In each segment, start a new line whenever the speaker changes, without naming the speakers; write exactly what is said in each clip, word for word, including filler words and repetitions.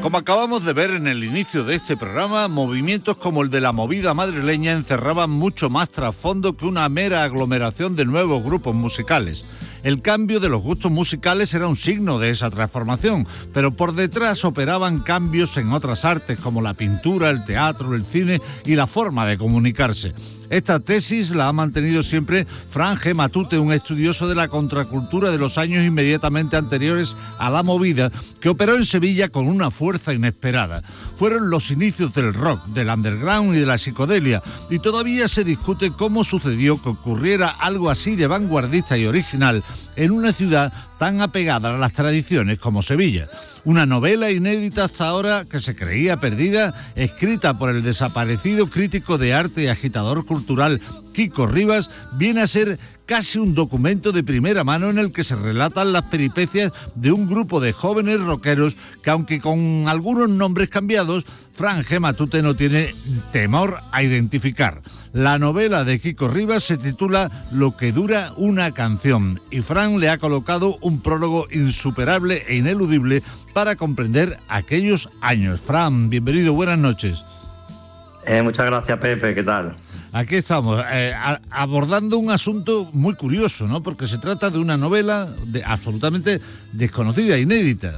Como acabamos de ver en el inicio de este programa, movimientos como el de la movida madrileña encerraban mucho más trasfondo que una mera aglomeración de nuevos grupos musicales. El cambio de los gustos musicales era un signo de esa transformación, pero por detrás operaban cambios en otras artes como la pintura, el teatro, el cine y la forma de comunicarse. Esta tesis la ha mantenido siempre Fran G. Matute, un estudioso de la contracultura de los años inmediatamente anteriores a la movida, que operó en Sevilla con una fuerza inesperada. Fueron los inicios del rock, del underground y de la psicodelia, y todavía se discute cómo sucedió que ocurriera algo así de vanguardista y original en una ciudad tan apegada a las tradiciones como Sevilla. Una novela inédita hasta ahora que se creía perdida, escrita por el desaparecido crítico de arte y agitador cultural Kiko Rivas, viene a ser casi un documento de primera mano en el que se relatan las peripecias de un grupo de jóvenes rockeros que, aunque con algunos nombres cambiados, Fran G. Matute no tiene temor a identificar. La novela de Kiko Rivas se titula Lo que dura una canción y Fran le ha colocado un prólogo insuperable e ineludible para comprender aquellos años. Fran, bienvenido, buenas noches.
Eh, muchas gracias, Pepe, ¿qué tal?
Aquí estamos, eh, a, abordando un asunto muy curioso, ¿no? Porque se trata de una novela de, absolutamente desconocida, inédita.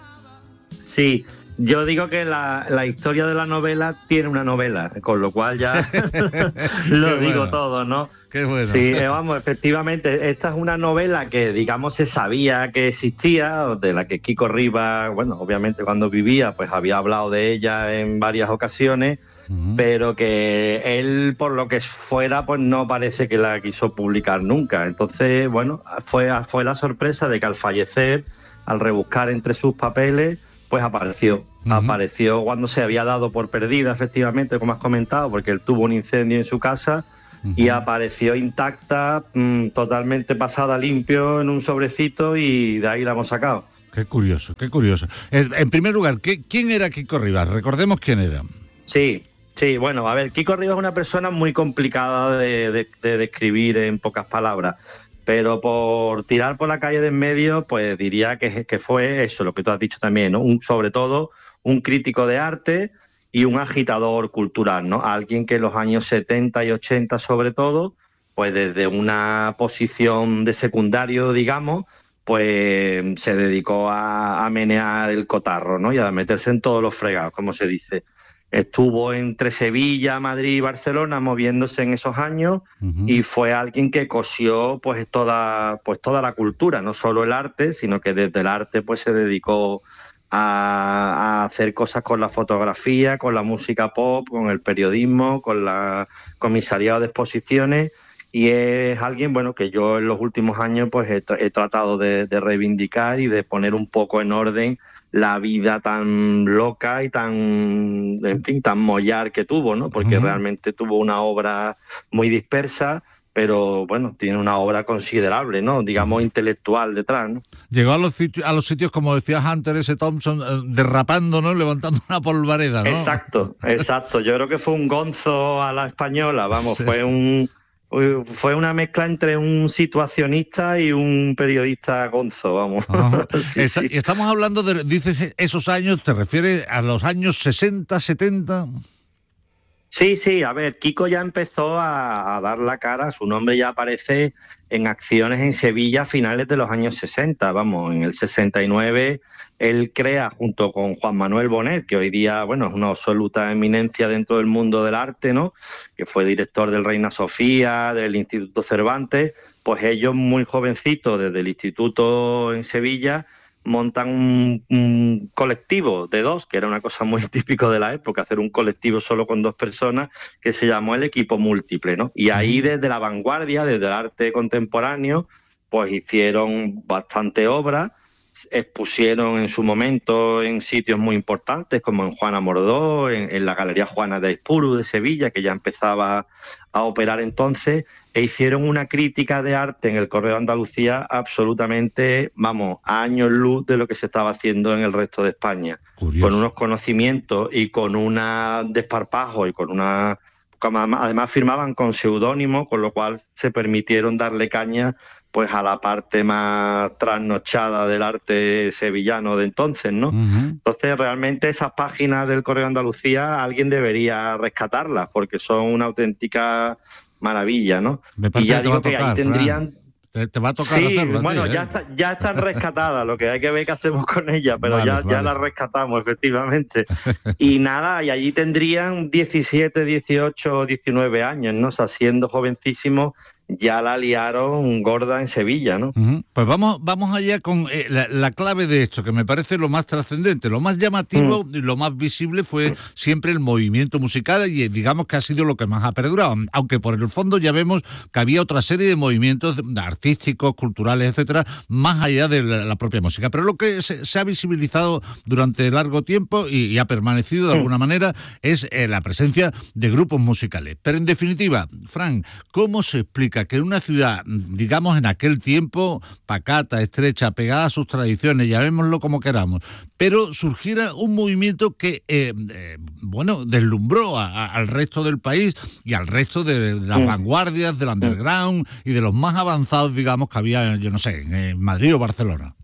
Sí, yo digo que la, la historia de la novela tiene una novela, con lo cual ya lo digo bueno. todo, ¿no?
Qué bueno.
Sí, eh, vamos, efectivamente, esta es una novela que, digamos, se sabía que existía, de la que Kiko Rivas, bueno, obviamente cuando vivía, pues había hablado de ella en varias ocasiones, uh-huh. pero que él, por lo que fuera, pues no parece que la quiso publicar nunca. Entonces, bueno, fue, fue la sorpresa de que al fallecer, al rebuscar entre sus papeles, pues apareció. Uh-huh. Apareció cuando se había dado por perdida, efectivamente, como has comentado, porque él tuvo un incendio en su casa, uh-huh. y apareció intacta, mmm, totalmente pasada limpio en un sobrecito, y de ahí la hemos sacado.
Qué curioso, qué curioso. En primer lugar, ¿qué, ¿quién era Kiko Rivas? Recordemos quién era.
Sí, sí, bueno, a ver, Kiko Rivas es una persona muy complicada de, de, de describir en pocas palabras, pero por tirar por la calle de en medio, pues diría que, que fue eso, lo que tú has dicho también, ¿no? Un, sobre todo un crítico de arte y un agitador cultural, ¿no? Alguien que en los años setenta y ochenta, sobre todo, pues desde una posición de secundario, digamos, pues se dedicó a, a menear el cotarro, ¿no? Y a meterse en todos los fregados, como se dice. Estuvo entre Sevilla, Madrid y Barcelona moviéndose en esos años, uh-huh. y fue alguien que cosió pues toda, pues toda la cultura, no solo el arte, sino que desde el arte pues se dedicó a, a hacer cosas con la fotografía, con la música pop, con el periodismo, con la comisariado de exposiciones, y es alguien, bueno, que yo en los últimos años pues he, tra- he tratado de, de reivindicar y de poner un poco en orden la vida tan loca y tan, en fin, tan mollar que tuvo, ¿no? Porque uh-huh. realmente tuvo una obra muy dispersa, pero bueno, tiene una obra considerable, ¿no? Digamos, intelectual detrás, ¿no?
Llegó a los sitios, a los sitios como decía Hunter S. Thompson, eh, derrapando, ¿no? Levantando una polvareda, ¿no?
Exacto, exacto. Yo creo que fue un gonzo a la española, vamos, sí. fue un... Fue una mezcla entre un situacionista y un periodista gonzo, vamos.
sí, Está, sí. Estamos hablando de, dices, esos años, ¿te refieres a los años sesenta, setenta?
Sí, sí, a ver, Kiko ya empezó a, a dar la cara, su nombre ya aparece en acciones en Sevilla a finales de los años sesenta, vamos, en el sesenta y nueve él crea junto con Juan Manuel Bonet, que hoy día, bueno, es una absoluta eminencia dentro del mundo del arte, ¿no? Que fue director del Reina Sofía, del Instituto Cervantes, pues ellos muy jovencitos desde el instituto en Sevilla montan un, un colectivo de dos, que era una cosa muy típico de la época, hacer un colectivo solo con dos personas, que se llamó el Equipo Múltiple, ¿no? Y ahí desde la vanguardia, desde el arte contemporáneo, pues hicieron bastante obra, expusieron en su momento en sitios muy importantes como en Juana Mordó, en, en la Galería Juana de Aizpuru de Sevilla, que ya empezaba a operar entonces, e hicieron una crítica de arte en el Correo de Andalucía absolutamente, vamos, a años luz de lo que se estaba haciendo en el resto de España. Curioso. Con unos conocimientos y con un desparpajo y con una... Además firmaban con seudónimo, con lo cual se permitieron darle caña pues a la parte más trasnochada del arte sevillano de entonces, ¿no? Uh-huh. Entonces, realmente esas páginas del Correo de Andalucía alguien debería rescatarlas, porque son una auténtica maravilla, ¿no?
Me parece
y ya
que te
digo
va a tocar,
que ahí tendrían...
Fran. Te, te va a tocar
sí,
hacerlo.
bueno,
a ti,
ya,
¿eh?
está, ya están rescatadas, lo que hay que ver qué hacemos con ellas, pero
vale,
ya,
vale.
ya las rescatamos, efectivamente. Y nada, y allí tendrían diecisiete, dieciocho, diecinueve años, ¿no? O sea, siendo jovencísimos, ya la liaron gorda en Sevilla, ¿no?
Uh-huh. Pues vamos, vamos allá con eh, la, la clave de esto, que me parece lo más trascendente, lo más llamativo mm. y lo más visible fue siempre el movimiento musical y digamos que ha sido lo que más ha perdurado, aunque por el fondo ya vemos que había otra serie de movimientos artísticos, culturales, etcétera, más allá de la, la propia música. Pero lo que se, se ha visibilizado durante largo tiempo y, y ha permanecido de mm. alguna manera es eh, la presencia de grupos musicales. Pero en definitiva, Fran, ¿cómo se explica que en una ciudad, digamos en aquel tiempo, pacata, estrecha, pegada a sus tradiciones, llamémoslo como queramos, pero surgiera un movimiento que, eh, eh, bueno, deslumbró a, a, al resto del país y al resto de, de las mm. vanguardias, del underground y de los más avanzados, digamos, que había, yo no sé, en Madrid o Barcelona?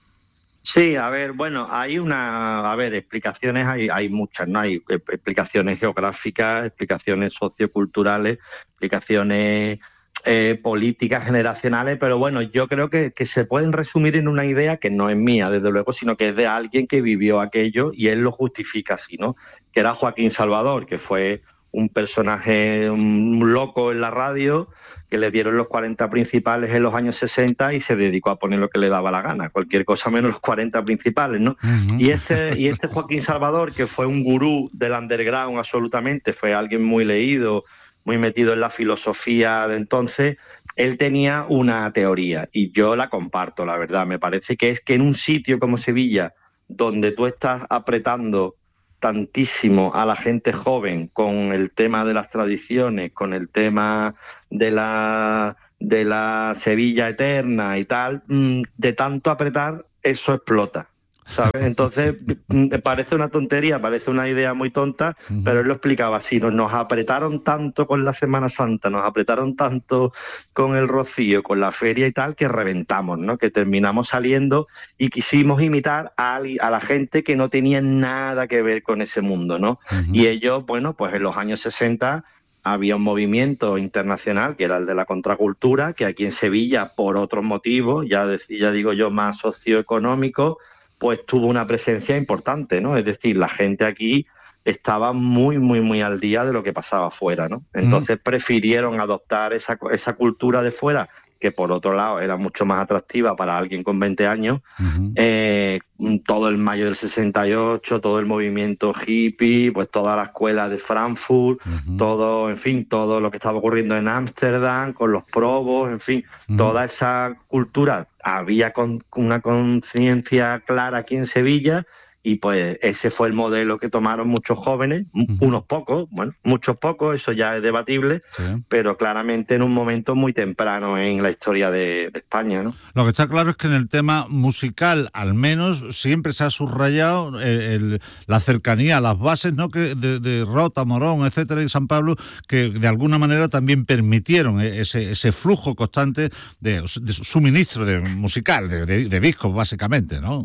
Sí, a ver, bueno, hay una, a ver, explicaciones hay, hay muchas, ¿no? Hay explicaciones geográficas, explicaciones socioculturales, explicaciones eh, políticas generacionales, pero bueno, yo creo que, que se pueden resumir en una idea que no es mía, desde luego, sino que es de alguien que vivió aquello y él lo justifica así, ¿no? Que era Joaquín Salvador, que fue un personaje un loco en la radio, que le dieron los cuarenta principales en los años sesenta y se dedicó a poner lo que le daba la gana, cualquier cosa menos los cuarenta principales, ¿no? Uh-huh. Y este, y este Joaquín Salvador, que fue un gurú del underground absolutamente, fue alguien muy leído, muy metido en la filosofía de entonces, él tenía una teoría y yo la comparto, la verdad. Me parece que es que en un sitio como Sevilla, donde tú estás apretando tantísimo a la gente joven con el tema de las tradiciones, con el tema de la, de la Sevilla eterna y tal, de tanto apretar, eso explota, ¿sabes? Entonces, parece una tontería, parece una idea muy tonta, uh-huh. pero él lo explicaba así, nos, nos apretaron tanto con la Semana Santa, nos apretaron tanto con el Rocío, con la feria y tal, que reventamos, ¿no? Que terminamos saliendo y quisimos imitar a, a la gente que no tenía nada que ver con ese mundo, ¿no? Uh-huh. Y ellos, bueno, pues en los años sesenta había un movimiento internacional que era el de la contracultura, que aquí en Sevilla, por otros motivos, ya, ya digo yo, más socioeconómicos, pues tuvo una presencia importante, ¿no? Es decir, la gente aquí estaba muy, muy, muy al día de lo que pasaba afuera, ¿no? Entonces mm. prefirieron adoptar esa, esa cultura de fuera, que por otro lado era mucho más atractiva para alguien con veinte años, uh-huh. eh, todo el mayo del sesenta y ocho, todo el movimiento hippie, pues toda la escuela de Frankfurt, uh-huh. todo, en fin, todo lo que estaba ocurriendo en Ámsterdam, con los probos, en fin, uh-huh. toda esa cultura. Había con, una conciencia clara aquí en Sevilla y pues ese fue el modelo que tomaron muchos jóvenes, uh-huh. unos pocos, bueno, muchos pocos, eso ya es debatible, sí. pero claramente en un momento muy temprano en la historia de, de España, ¿no?
Lo que está claro es que en el tema musical, al menos, siempre se ha subrayado el, el, la cercanía a las bases, ¿no? que de, de Rota, Morón, etcétera, y San Pablo, que de alguna manera también permitieron ese, ese flujo constante de, de suministro de musical, de, de, de discos, básicamente, ¿no?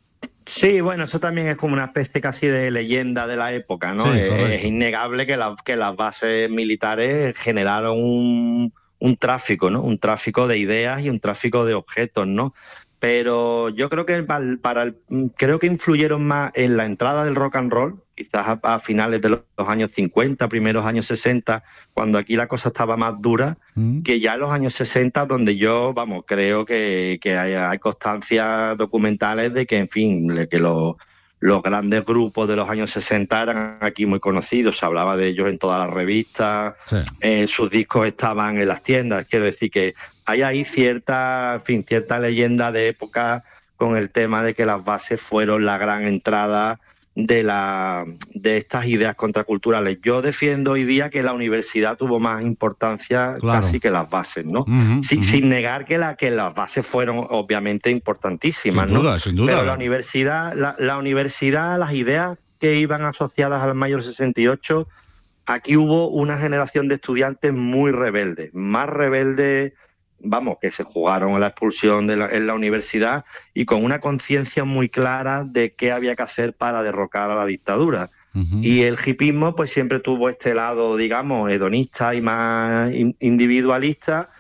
Sí, bueno, eso también es como una especie casi de leyenda de la época, ¿no? Sí, es, es innegable que, la, que las bases militares generaron un, un tráfico, ¿no? Un tráfico de ideas y un tráfico de objetos, ¿no? Pero yo creo que para, para el, creo que influyeron más en la entrada del rock and roll, quizás a, a finales de los, los años cincuenta, primeros años sesenta, cuando aquí la cosa estaba más dura, mm. que ya en los años sesenta, donde yo, vamos, creo que, que hay, hay constancias documentales de que, en fin, que los, los grandes grupos de los años sesenta eran aquí muy conocidos, se hablaba de ellos en todas las revistas, sí. eh, sus discos estaban en las tiendas, quiero decir que hay ahí cierta, en fin, cierta leyenda de época con el tema de que las bases fueron la gran entrada de la de estas ideas contraculturales. Yo defiendo hoy día que la universidad tuvo más importancia claro. casi que las bases, ¿no? Uh-huh, sin, uh-huh. sin negar que, la, que las bases fueron obviamente importantísimas,
sin duda,
¿no?
Sin duda,
Pero la universidad, la, la universidad, las ideas que iban asociadas al mayo del sesenta y ocho, aquí hubo una generación de estudiantes muy rebeldes, más rebeldes vamos, que se jugaron la expulsión de la, en la universidad y con una conciencia muy clara de qué había que hacer para derrocar a la dictadura. Uh-huh. Y el hipismo pues siempre tuvo este lado, digamos, hedonista y más in- individualista.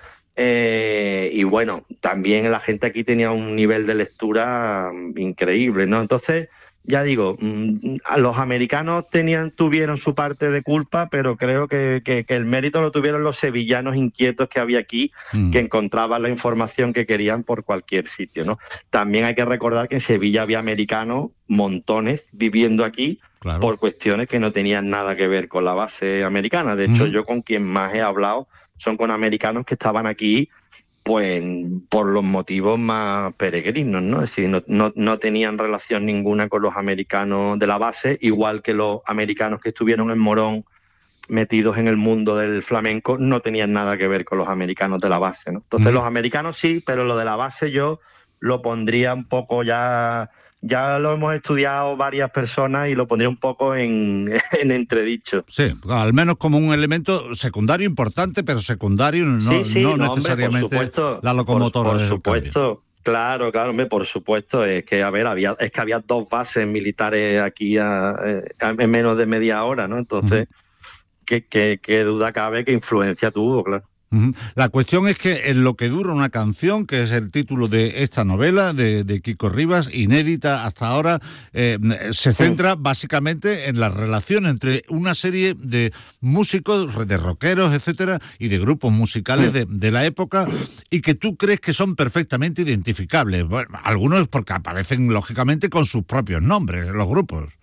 Eh, y bueno, también la gente aquí tenía un nivel de lectura increíble, ¿no? Entonces, ya digo, mmm, los americanos tenían, tuvieron su parte de culpa, pero creo que, que, que el mérito lo tuvieron los sevillanos inquietos que había aquí, mm. que encontraban la información que querían por cualquier sitio, ¿no? También hay que recordar que en Sevilla había americanos, montones, viviendo aquí, claro, por cuestiones que no tenían nada que ver con la base americana. De hecho, mm. yo con quien más he hablado son con americanos que estaban aquí pues por los motivos más peregrinos, ¿no? Es decir, no, no, no tenían relación ninguna con los americanos de la base, igual que los americanos que estuvieron en Morón metidos en el mundo del flamenco no tenían nada que ver con los americanos de la base, ¿no? Entonces, mm. los americanos sí, pero lo de la base yo lo pondría un poco ya... Ya lo hemos estudiado varias personas y lo pondría un poco en, en entredicho.
Sí, al menos como un elemento secundario importante, pero secundario no,
sí, sí,
no,
no
necesariamente
hombre, por supuesto,
la locomotora.
Por, por
del
supuesto,
cambio.
Claro, claro, hombre, por supuesto. Es que, a ver, había, es que había dos bases militares aquí a, a, en menos de media hora, ¿no? Entonces, uh-huh. ¿qué, qué, qué duda cabe qué influencia tuvo, claro?
Uh-huh. La cuestión es que en lo que dura una canción, que es el título de esta novela de, de Quico Rivas, inédita hasta ahora, eh, se centra uh-huh. básicamente en la relación entre una serie de músicos, de rockeros, etcétera, y de grupos musicales uh-huh. de, de la época, y que tú crees que son perfectamente identificables. Bueno, algunos porque aparecen lógicamente con sus propios nombres, los grupos.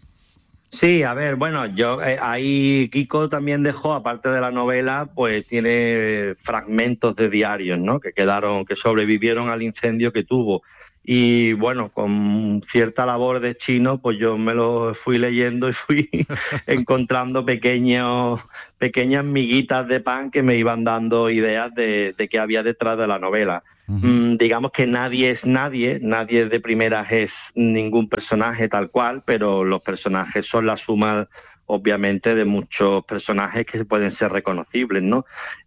Sí, a ver, bueno, yo eh, ahí Quico también dejó, aparte de la novela, pues tiene fragmentos de diarios, ¿no? Que quedaron, que sobrevivieron al incendio que tuvo. Y bueno, con cierta labor de chino, pues yo me lo fui leyendo y fui encontrando pequeños, pequeñas miguitas de pan que me iban dando ideas de, de qué había detrás de la novela. Uh-huh. Mm, digamos que nadie es nadie, nadie de primeras es ningún personaje tal cual, pero los personajes son la suma, obviamente, de muchos personajes que pueden ser reconocibles, ¿no?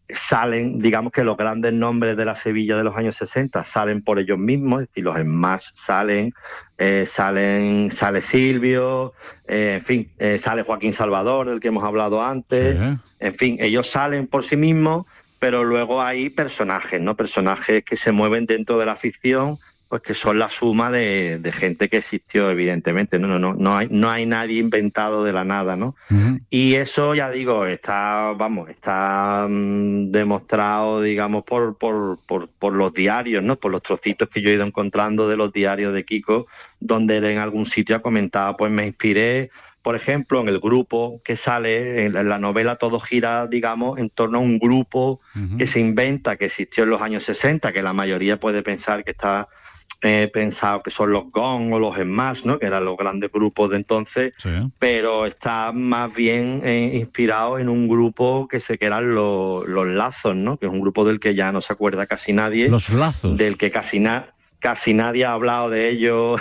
Salen, digamos que los grandes nombres de la Sevilla de los años sesenta salen por ellos mismos, es decir, los Smash salen, eh, salen, sale Silvio, eh, en fin, eh, sale Joaquín Salvador, del que hemos hablado antes, sí. En fin, ellos salen por sí mismos, pero luego hay personajes, ¿no? Personajes que se mueven dentro de la ficción, pues que son la suma de, de gente que existió, evidentemente. No, no, no, no hay, no hay nadie inventado de la nada, ¿no? Uh-huh. Y eso, ya digo, está, vamos, está um, demostrado, digamos, por, por, por, por los diarios, ¿no? Por los trocitos que yo he ido encontrando de los diarios de Quico, donde él en algún sitio ha comentado, pues me inspiré, por ejemplo, en el grupo que sale, en la novela todo gira, digamos, en torno a un grupo uh-huh. que se inventa, que existió en los años sesenta, que la mayoría puede pensar que está eh, pensado que son los Gong o los Smash, ¿no? Que eran los grandes grupos de entonces, sí. Pero está más bien eh, inspirado en un grupo que se que eran los, los Lazos, ¿no? Que es un grupo del que ya no se acuerda casi nadie.
Los Lazos.
Del que casi nada... Casi nadie ha hablado de ello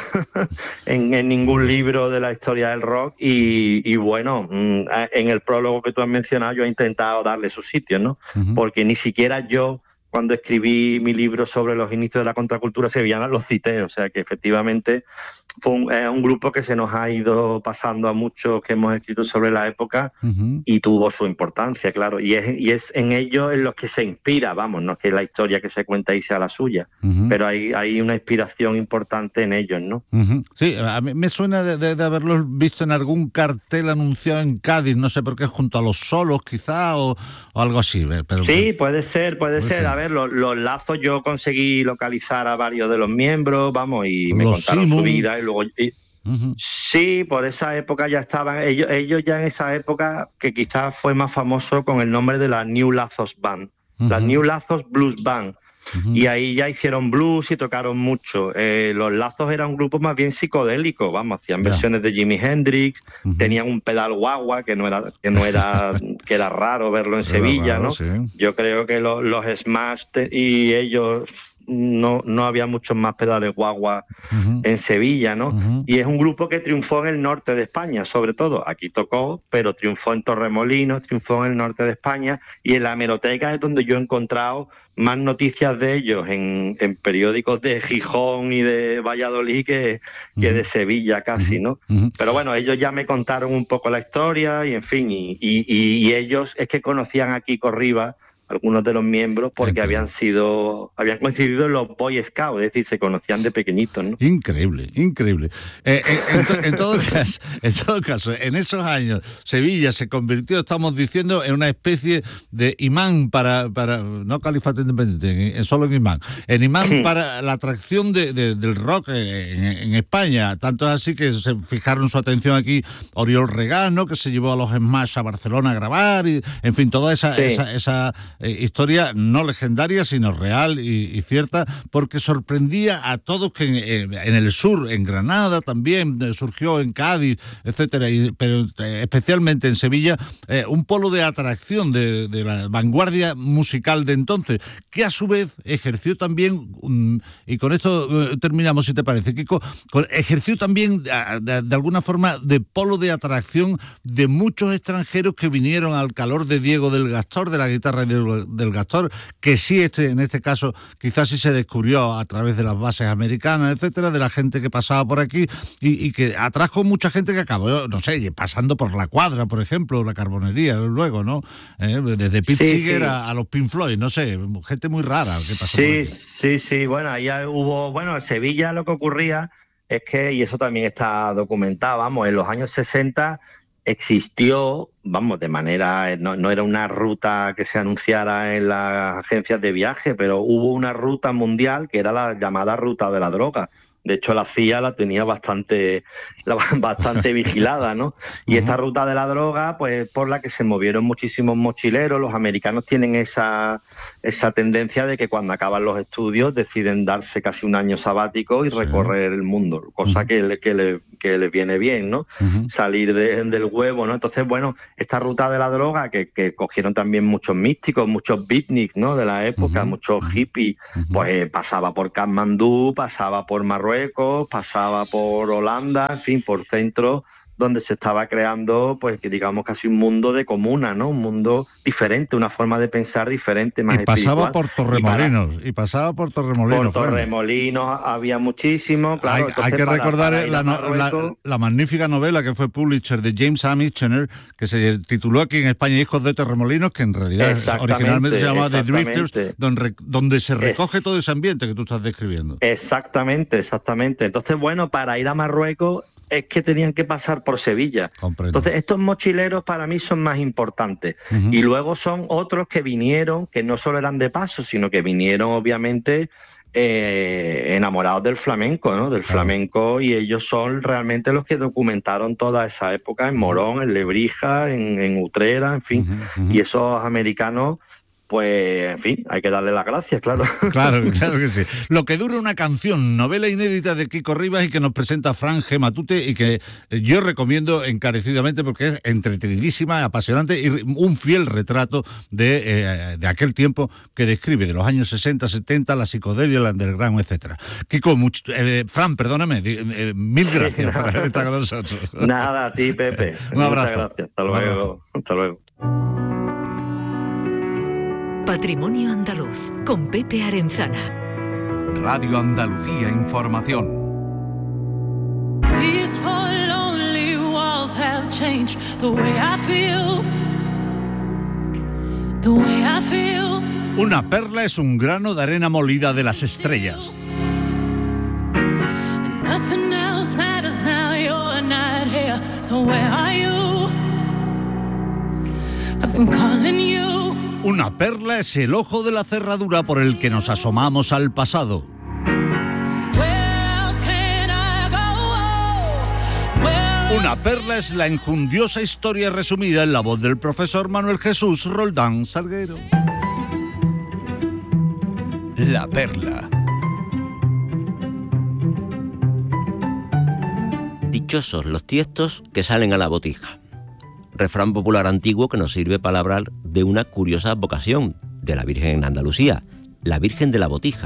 en, en ningún libro de la historia del rock y, y bueno, en el prólogo que tú has mencionado yo he intentado darle su sitio, ¿no? Uh-huh. Porque ni siquiera yo, cuando escribí mi libro sobre los inicios de la contracultura sevillana, los cité, o sea que efectivamente fue un, eh, un grupo que se nos ha ido pasando a muchos que hemos escrito sobre la época uh-huh. y tuvo su importancia, claro, y es, y es en ellos en los que se inspira, vamos, no es que la historia que se cuenta ahí sea la suya, uh-huh. pero hay, hay una inspiración importante en ellos, ¿no?
Uh-huh. Sí, a mí me suena de, de, de haberlos visto en algún cartel anunciado en Cádiz, no sé por qué, junto a Los Solos quizá, o, o algo así. Pero,
sí, puede ser, puede, puede ser, ser. A ver, los, los Lazos yo conseguí localizar a varios de los miembros, vamos, y me los contaron Simon. Su vida y luego... Y, uh-huh. Sí, por esa época ya estaban, ellos, ellos ya en esa época que quizás fue más famoso con el nombre de la New Lazos Band, uh-huh. la New Lazos Blues Band, uh-huh. y ahí ya hicieron blues y tocaron mucho. Eh, los Lazos eran un grupo más bien psicodélico, vamos, hacían yeah. versiones de Jimi Hendrix, uh-huh. tenían un pedal guagua que no era, que no era, que era raro verlo en era Sevilla, raro, ¿no? Sí. Yo creo que los, los Smash te, y ellos no, no había muchos más pedales guagua uh-huh. en Sevilla, ¿no? Uh-huh. Y es un grupo que triunfó en el norte de España, sobre todo. Aquí tocó, pero triunfó en Torremolinos, triunfó en el norte de España, y en la hemeroteca es donde yo he encontrado más noticias de ellos en, en periódicos de Gijón y de Valladolid que, uh-huh. que de Sevilla casi, ¿no? Uh-huh. Pero bueno, ellos ya me contaron un poco la historia y en fin, y, y, y ellos es que conocían a Kiko Rivas, algunos de los miembros, porque Increíble. habían sido habían coincidido en los Boy Scouts, es decir, se conocían de pequeñitos, ¿no?
Increíble, increíble. Eh, en, en, to, en, todo caso, en todo caso, en esos años, Sevilla se convirtió, estamos diciendo, en una especie de imán para, para no califato independiente, en, solo en imán, en imán para la atracción de, de, del rock en, en España. Tanto es así que se fijaron su atención aquí Oriol Regano, que se llevó a los Smash a Barcelona a grabar, y en fin, toda esa... Sí. esa, esa Eh, historia no legendaria, sino real y, y cierta, porque sorprendía a todos que en, en, en el sur, en Granada también, eh, surgió en Cádiz, etcétera, y, pero eh, especialmente en Sevilla, eh, un polo de atracción de, de la vanguardia musical de entonces, que a su vez ejerció también, um, y con esto eh, terminamos si te parece, Kiko, con, ejerció también de, de, de alguna forma de polo de atracción de muchos extranjeros que vinieron al calor de Diego del Gastor, de la guitarra del del Gastor, que sí este, en este caso quizás sí se descubrió a través de las bases americanas, etcétera, de la gente que pasaba por aquí y, y que atrajo mucha gente que acabó, no sé, pasando por La Cuadra, por ejemplo, la Carbonería, luego, ¿no? Eh, desde Pete sí, Seeger sí. a, a los Pink Floyd, no sé, gente muy rara que pasó
sí,
por aquí.
Sí, sí, bueno, ahí hubo, bueno, en Sevilla lo que ocurría es que, y eso también está documentado, vamos, en los años sesenta existió, vamos, de manera, no, no era una ruta que se anunciara en las agencias de viaje, pero hubo una ruta mundial que era la llamada ruta de la droga. De hecho, la C I A la tenía bastante, bastante vigilada, ¿no? Y uh-huh. esta ruta de la droga, pues por la que se movieron muchísimos mochileros. Los americanos tienen esa, esa tendencia de que cuando acaban los estudios deciden darse casi un año sabático y sí. recorrer el mundo, cosa uh-huh. que, le, que, le, que les viene bien, ¿no? Uh-huh. Salir de, del huevo, ¿no? Entonces, bueno, esta ruta de la droga que, que cogieron también muchos místicos, muchos beatniks, ¿no? De la época, uh-huh. muchos hippies, uh-huh. pues eh, pasaba por Katmandú, pasaba por Marruecos, pasaba por Holanda, en fin, por centros donde se estaba creando, pues, que digamos casi un mundo de comuna, ¿no? Un mundo diferente, una forma de pensar diferente, más
y pasaba
espiritual.
por Torremolinos, y, para, y pasaba por Torremolinos.
Por Torremolinos claro. había muchísimo, claro.
Hay, hay que para, recordar para la, Marruecos, la, la magnífica novela que fue publisher de James A. Michener, que se tituló aquí en España Hijos de Torremolinos, que en realidad originalmente se llamaba The Drifters, donde, donde se recoge es, todo ese ambiente que tú estás describiendo.
Exactamente, exactamente. Entonces, bueno, para ir a Marruecos es que tenían que pasar por Sevilla.
Comprendo.
Entonces, estos mochileros para mí son más importantes. Uh-huh. Y luego son otros que vinieron, que no solo eran de paso, sino que vinieron, obviamente, eh, enamorados del flamenco, ¿no? Del claro. flamenco, y ellos son realmente los que documentaron toda esa época en Morón, en Lebrija, en, en Utrera, en fin. Uh-huh. Uh-huh. Y esos americanos... Pues, en fin, hay que darle las gracias, claro.
Claro, claro que sí. Lo que dura una canción, novela inédita de Kiko Rivas y que nos presenta Fran G. Matute y que yo recomiendo encarecidamente porque es entretenidísima, apasionante y un fiel retrato de, eh, de aquel tiempo que describe, de los años sesenta, setenta, la psicodelia, el underground, etcétera. Kiko, much, eh, Fran, perdóname, eh, mil gracias sí, por estar con nosotros.
Nada, a ti, Pepe.
Un abrazo.
Muchas gracias. Hasta luego. Hasta luego.
Patrimonio Andaluz, con Pepe Arenzana.
Radio Andalucía Información.
These four lonely walls have changed the way I feel. The way I feel.
Una perla es un grano de arena molida de las estrellas.
Nothing else matters now, you're not here. So where are you? I've been calling you.
Una perla es el ojo de la cerradura por el que nos asomamos al pasado. Una perla es la enjundiosa historia resumida en la voz del profesor Manuel Jesús Roldán Salguero.
La perla.
Dichosos los tiestos que salen a la botija. Refrán popular antiguo que nos sirve para hablar de una curiosa vocación de la Virgen en Andalucía, la Virgen de la Botija,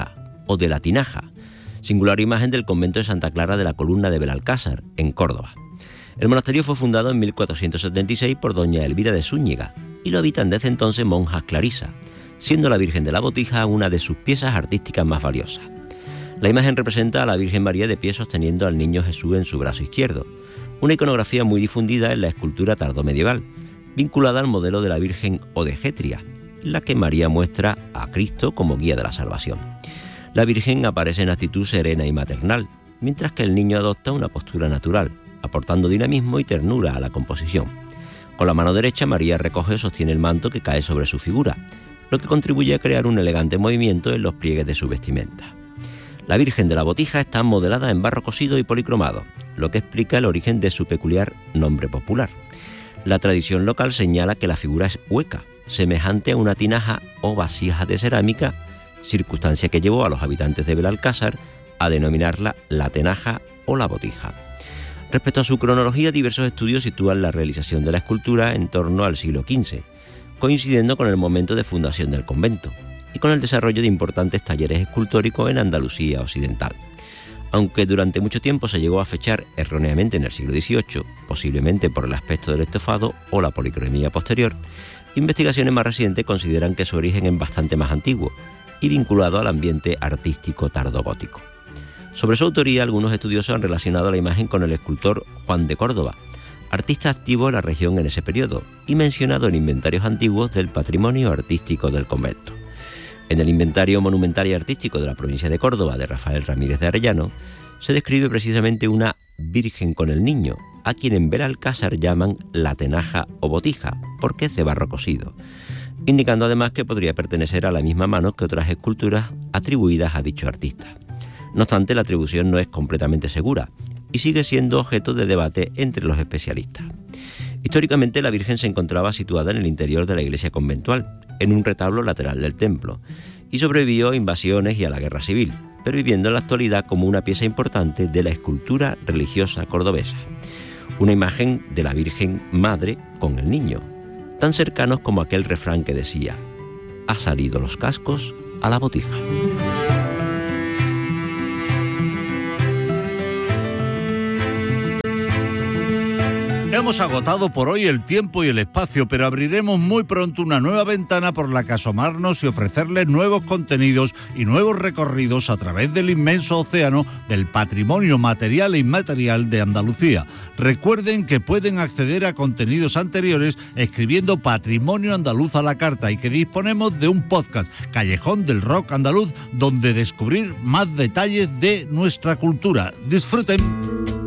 o de la tinaja, singular imagen del convento de Santa Clara de la Columna de Belalcázar, en Córdoba. El monasterio fue fundado en mil cuatrocientos setenta y seis por doña Elvira de Zúñiga y lo habitan desde entonces monjas clarisas, siendo la Virgen de la Botija una de sus piezas artísticas más valiosas. La imagen representa a la Virgen María de pie sosteniendo al niño Jesús en su brazo izquierdo, una iconografía muy difundida en la escultura tardomedieval, vinculada al modelo de la Virgen Odegetria, en la que María muestra a Cristo como guía de la salvación. La Virgen aparece en actitud serena y maternal, mientras que el niño adopta una postura natural, aportando dinamismo y ternura a la composición. Con la mano derecha, María recoge o sostiene el manto que cae sobre su figura, lo que contribuye a crear un elegante movimiento en los pliegues de su vestimenta. La Virgen de la Botija está modelada en barro cosido y policromado, lo que explica el origen de su peculiar nombre popular. La tradición local señala que la figura es hueca, semejante a una tinaja o vasija de cerámica, circunstancia que llevó a los habitantes de Belalcázar a denominarla la tenaja o la botija. Respecto a su cronología, diversos estudios sitúan la realización de la escultura en torno al siglo quince, coincidiendo con el momento de fundación del convento y con el desarrollo de importantes talleres escultóricos en Andalucía occidental. Aunque durante mucho tiempo se llegó a fechar erróneamente en el siglo dieciocho, posiblemente por el aspecto del estofado o la policromía posterior, investigaciones más recientes consideran que su origen es bastante más antiguo y vinculado al ambiente artístico tardogótico. Sobre su autoría, algunos estudiosos han relacionado la imagen con el escultor Juan de Córdoba, artista activo en la región en ese periodo y mencionado en inventarios antiguos del patrimonio artístico del convento. En el Inventario Monumental y Artístico de la provincia de Córdoba de Rafael Ramírez de Arellano se describe precisamente una Virgen con el Niño, a quien en Belalcázar llaman la tenaja o botija, porque es de barro cosido, indicando además que podría pertenecer a la misma mano que otras esculturas atribuidas a dicho artista. No obstante, la atribución no es completamente segura y sigue siendo objeto de debate entre los especialistas. Históricamente, la Virgen se encontraba situada en el interior de la iglesia conventual, en un retablo lateral del templo, y sobrevivió a invasiones y a la guerra civil, perviviendo en la actualidad como una pieza importante de la escultura religiosa cordobesa. Una imagen de la Virgen Madre con el niño, tan cercanos como aquel refrán que decía: «Ha salido los cascos a la botija».
Hemos agotado por hoy el tiempo y el espacio, pero abriremos muy pronto una nueva ventana por la que asomarnos y ofrecerles nuevos contenidos y nuevos recorridos a través del inmenso océano del patrimonio material e inmaterial de Andalucía. Recuerden que pueden acceder a contenidos anteriores escribiendo Patrimonio Andaluz a la carta y que disponemos de un podcast, Callejón del Rock Andaluz, donde descubrir más detalles de nuestra cultura. ¡Disfruten!